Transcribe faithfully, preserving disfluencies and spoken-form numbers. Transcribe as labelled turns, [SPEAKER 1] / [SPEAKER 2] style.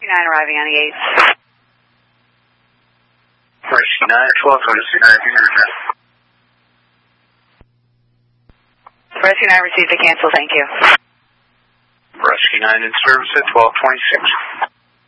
[SPEAKER 1] nine arriving on the eighth.
[SPEAKER 2] Rescue nine, twelve twenty-six.
[SPEAKER 1] Rescue nine received a cancel, thank you.
[SPEAKER 2] Rescue nine in service at twelve twenty-six.